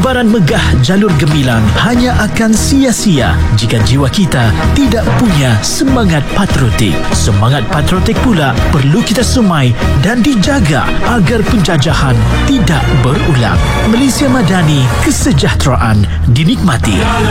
Liburan megah jalur gemilang hanya akan sia-sia jika jiwa kita tidak punya semangat patriotik. Semangat patriotik pula perlu kita semai dan dijaga agar penjajahan tidak berulang. Malaysia Madani, kesejahteraan dinikmati.